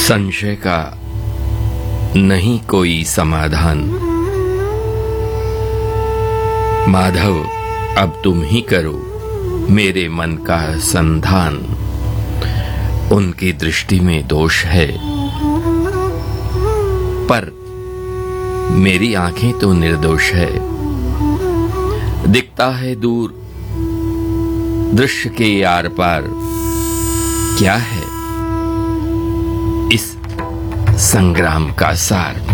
संशय का नहीं कोई समाधान। माधव, अब तुम ही करो मेरे मन का संधान। उनकी दृष्टि में दोष है, पर मेरी आंखें तो निर्दोष है। दिखता है दूर दृश्य के आर पार, क्या है इस संग्राम का सार।